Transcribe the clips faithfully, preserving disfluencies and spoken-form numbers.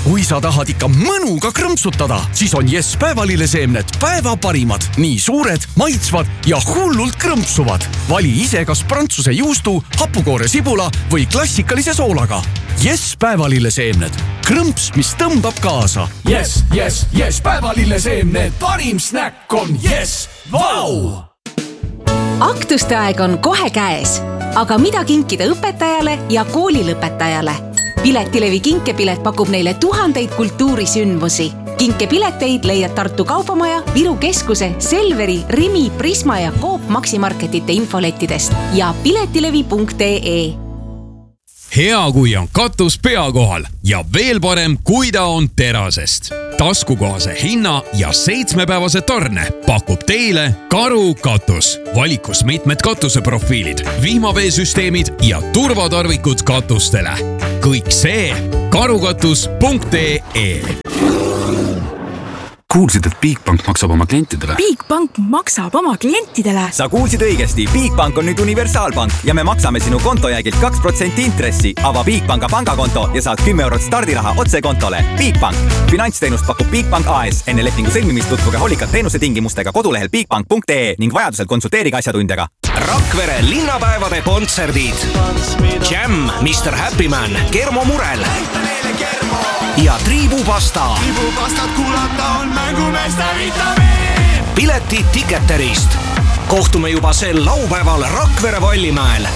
kui sa tahad ikka mõnuga krõmpsutada, siis on Yes päevalilleseemned päeva parimad. Nii suured, maitsvad ja hullult krõmpsuvad. Vali ise kas prantsuse juustu, hapukoore sibula või klassikalise soolaga. Yes päevalilleseemned. Krõmps, mis tõmbab kaasa. Yes, yes, yes päevalilleseemned. Parim snäkk on Yes. Vau! Aktuste aeg on kohe käes. Aga mida kinkida õpetajale ja koolilõpetajale? Piletilevi kinkepilet pakub neile tuhandeid kultuurisündmusi. Kinkepileteid leiad Tartu Kaubamaja, Viru Keskuse, Selveri, Rimi, Prisma ja Coop Maximarketite infolettidest ja piletilevi punkt ee. Hea, kui on katus pea kohal ja veel parem, kui ta on terasest. Taskukohase hinna ja seitsmepäevase tarne pakub teile Karu katus. Valikus mitmed katuseprofiilid, vihmaveesüsteemid ja turvatarvikud katustele. Kõik see karukatus punkt ee. Kuulsid, et Bigbank maksab oma klientidele? Bigbank maksab oma klientidele? Sa kuulsid õigesti. Bigbank on nüüd universaalpank ja me maksame sinu kontojäägilt kaks protsenti intressi. Ava Bigbanka pangakonto ja saad kümme eurot stardiraha otse kontole. Bigbank. Finantsteenust pakub Bigbank A S. Enne lepingu sõlmimist tutvuge hoolikalt teenuse tingimustega kodulehel bigbank punkt ee ning vajadusel konsulteerige asjatundjaga. Rakvere linnapäevade kontserdid. Jam, mister Happyman, Kermo Murel ja Triibupasta. Triibupastat kuulata on mängumeeste vitamiin. Piletid Ticketerist. Kohtume juba sel laupäeval Rakvere Vallimäel.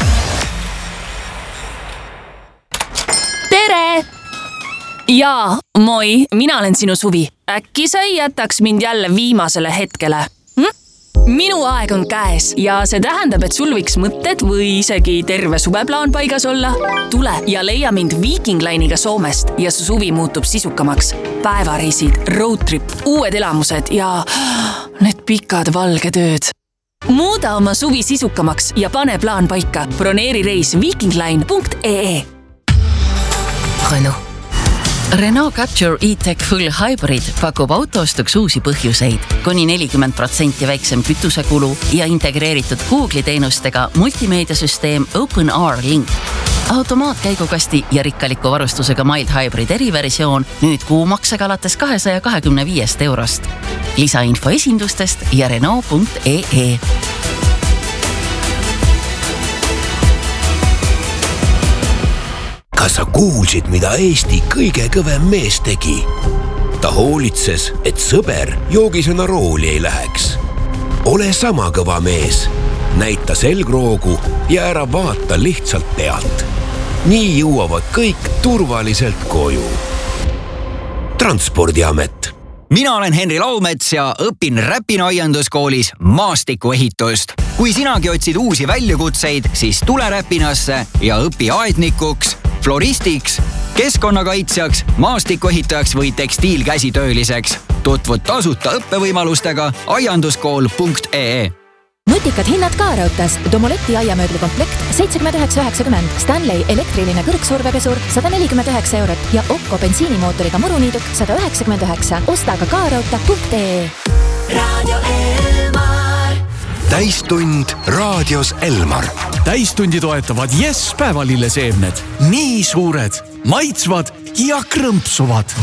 Tere! Jaa, moi, mina olen sinu Suvi. Äkki sa ei jätaks mind jälle viimasele hetkele? Hm? Minu aeg on käes ja see tähendab, et sul võiks mõtted või isegi terve suveplaan paigas olla. Tule ja leia mind Viking Line'iga Soomest ja su suvi muutub sisukamaks. Päevareisid, roadtrip, uued elamused ja need pikad valged ööd. Muuda oma suvi sisukamaks ja pane plaan paika. Broneeri reis viking line punkt ee. Renault. Renault Capture E-Tech Full Hybrid pakub autoostuks uusi põhjuseid. Kuni nelikümmend protsenti väiksem kütusekulu ja integreeritud Google'i teenustega multimeediasüsteem OpenR Link. Automaatkäigukasti ja rikkaliku varustusega Mild Hybrid eriversioon nüüd kuumaksega alates kahesaja kahekümne viiest eurost. Lisainfo esindustest ja Renault punkt ee. Kas sa kuulsid, mida Eesti kõige kõvem mees tegi? Ta hoolitses, et sõber joogisena rooli ei läheks. Ole sama kõva mees. Näita selgroogu ja ära vaata lihtsalt pealt. Nii jõuavad kõik turvaliselt koju. Transpordiamet. Mina olen Henri Laumets ja õpin Räpina aianduskoolis maastikuehitust. Kui sinagi otsid uusi väljakutseid, siis tule Räpinasse ja õpi aednikuks, floristiks, keskkonnakaitsjaks, maastikuehitajaks või tekstiilkäsitööliseks. Tutvud tasuta õppevõimalustega aianduskool punkt ee. Nutikad hinnad ka raudtas. Domoleti aiamööbli komplekt seitsekümmend üheksa üheksakümmend, Stanley elektriline kõrgsurvepesur sada nelikümmend üheksa eurot ja Okko bensiinimootoriga muruniiduk sada üheksakümmend üheksa. Osta ka ka raudta punkt ee. Radio Elmar. Täistund raadios Elmar. Täistundi toetavad Yes päevalilleseemned. Nii suured, maitsvad ja krõmpsuvad.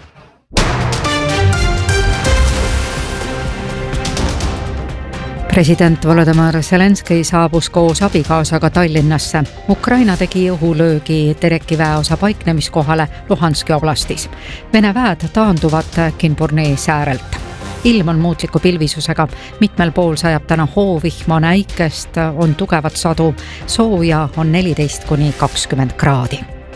President Volodymyr Zelenski saabus koos abikaasaga Tallinnasse. Ukraina tegi õhulöögi Tereki väeosa paiknemiskohale Luhanski oblastis. Vene väed taanduvad Kinburnee säärelt. Ilm on muutliku pilvisusega. Mitmel pool sajab täna hoovihma, näikest, on tugevat sadu. Sooja on neliteist kuni kakskümmend kraadi.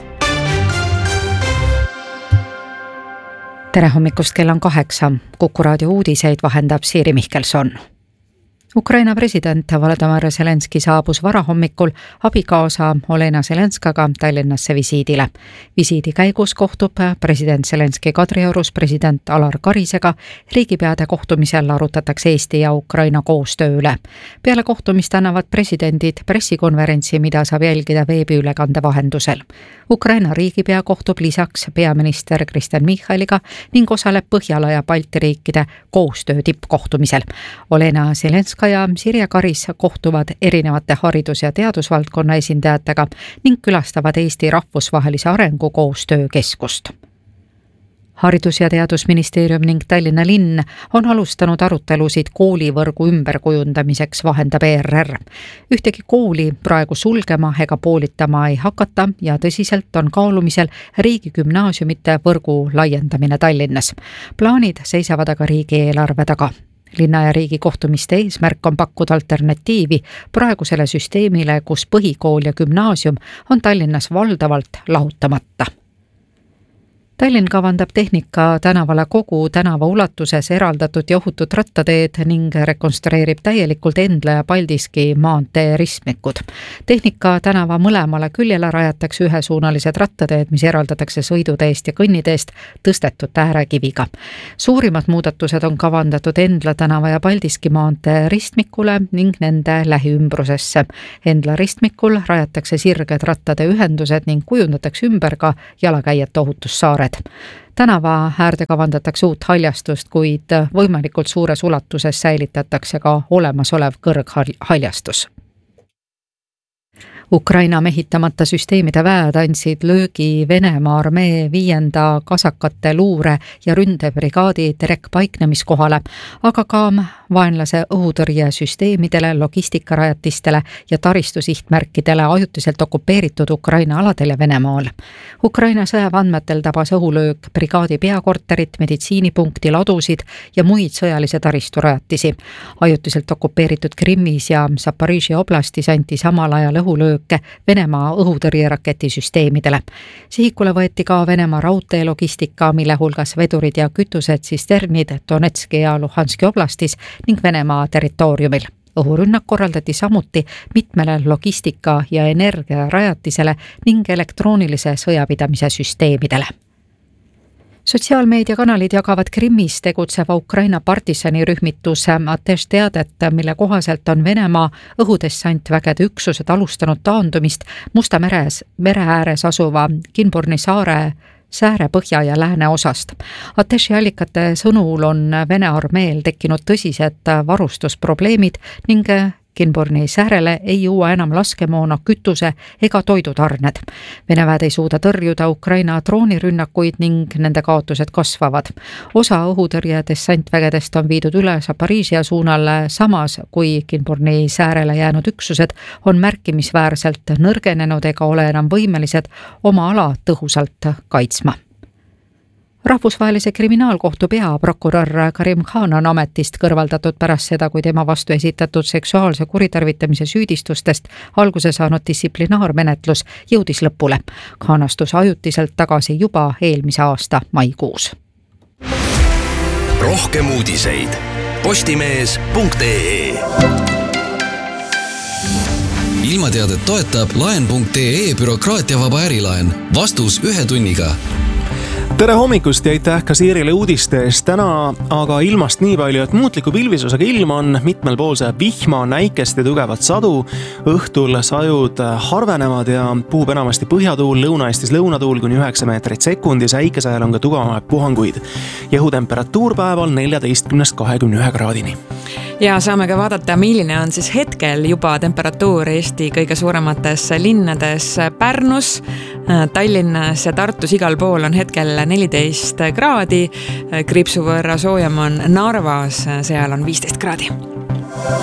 Tere hommikust, kell on kaheksa. Kuku raadio uudiseid vahendab Siiri Mihkelson. Ukraina president Volodymyr Zelenski saabus varahommikul abikaasa Olena Zelenskaga Tallinnasse visiidile. Visiidi käigus kohtub president Zelenski Kadriorus president Alar Karisega. Riigipeade kohtumisel arutatakse Eesti ja Ukraina koostöö üle. Peale kohtumist annavad presidendid pressikonverentsi, mida saab jälgida veebiülekande vahendusel. Ukraina riigipea kohtub lisaks peaminister Kristen Michaliga ning osaleb Põhjala ja Balti riikide koostöö tippkohtumisel. Olena Zelenska ja Sirje Karis kohtuvad erinevate haridus- ja teadusvaldkonna esindajatega ning külastavad Eesti rahvusvahelise arengukoostöö keskust. haridus- ja teadusministeerium ning Tallinna linn on alustanud arutelusid koolivõrgu ümberkujundamiseks, vahendab E R R. Ühtegi kooli praegu sulgema ega poolitama ei hakata ja tõsiselt on kaalumisel riigigümnaasiumite võrgu laiendamine Tallinnas. Plaanid seisavad aga riigieelarve taga. Linna ja riigi kohtumiste eesmärk on pakkuda alternatiivi praegusele süsteemile, kus põhikool ja gümnaasium on Tallinnas valdavalt lahutamata. Tallinn kavandab Tehnika tänavale kogu tänava ulatuses eraldatud ja ohutud rattateed ning rekonstrueerib täielikult Endla ja Paldiski maantee ristmikud. Tehnika tänava mõlemale küljele rajatakse ühesuunalised rattateed, mis eraldatakse sõiduteest ja kõnniteest tõstetud äärekiviga. Suurimad muudatused on kavandatud Endla tänava ja Paldiski maantee ristmikule ning nende lähiümbrusesse. Endla ristmikul rajatakse sirged rattade ühendused ning kujundatakse ümber ka jalakäijate ohutussaare. Tänava äärde kavandatakse uut haljastust, kuid võimalikult suures ulatuses säilitatakse ka olemasolev kõrghaljastus. Ukraina mehitamata süsteemide väed andsid löögi Venemaa armee viienda kasakate luure ja ründebrigaadi Terek paiknemiskohale, aga ka vaenlase õhutõrjesüsteemidele, logistikarajatistele ja taristusihtmärkidele ajutiselt okupeeritud Ukraina aladel ja Venemaal. Ukraina sõjaväeandmetel tabas õhulöök brigaadi peakorterit, meditsiinipunkti, ladusid ja muid sõjalise taristurajatisi. Ajutiselt okupeeritud Krimmis ja Zaporižžja oblastis anti samal ajal õhulöök Venemaa õhutõrjeraketisüsteemidele. Sihikule võeti ka Venemaa raudtee logistika, mille hulgas vedurid ja kütused tsisternid Donetski ja Luhanski oblastis ning Venemaa territooriumil. Õhurünnak korraldati samuti mitmele logistika ja energiarajatisele ning elektroonilise sõjapidamise süsteemidele. Sotsiaalmeediakanalid jagavad Krimmis tegutseva Ukraina partisanirühmituse Atesh teadet, mille kohaselt on Venemaa õhudessantvägede üksused alustanud taandumist Musta meres, mere ääres asuva Kinburni saare sääre põhja ja lääne osast. Ateshi allikate sõnul on Vene armeel tekkinud tõsised varustusprobleemid ning Kinburni säärele ei jõua enam laskemoona, kütuse ega toidutarned. Vene väed ei suuda tõrjuda Ukraina droonirünnakuid ning nende kaotused kasvavad. Osa õhutõrje dessantvägedest on viidud üle Zaporižžja suunal, samas kui Kinburni säärele jäänud üksused on märkimisväärselt nõrgenenud ega ole enam võimelised oma ala tõhusalt kaitsma. Rahvusvahelise kriminaalkohtu peaprokurör Karim Khan on ametist kõrvaldatud pärast seda, kui tema vastu esitatud seksuaalse kuritarvitamise süüdistustest alguse saanud distsiplinaarmenetlus jõudis lõpule. Khan astus ajutiselt tagasi juba eelmise aasta maikuus. Rohkem uudiseid postimees punkt ee. Ilmateadet toetab laen punkt ee bürokraatiavaba ärilaen. Vastus ühe tunniga. Tere hommikust ja aitäh ka Siirile uudiste eest. Täna aga ilmast nii palju, et muutliku pilvisusega ilm on, mitmel pool saab vihma, näikest ja tugevat sadu. Õhtul sajud harvenevad ja puhub enamasti põhjatuul, Lõuna-Eestis lõunatuul kuni üheksa meetrit sekundis, äikesajal on ka tugevamaid puhanguid. Jõhutemperatuur päeval neljateistkümnest kahekümne ühe kraadini. Ja saame ka vaadata, milline on siis hetkel juba temperatuur Eesti kõige suuremates linnades. Pärnus, Tallinnas ja Tartus igal pool on hetkel neliteist kraadi. Kriipsu võrra soojem on Narvas, seal on viisteist kraadi.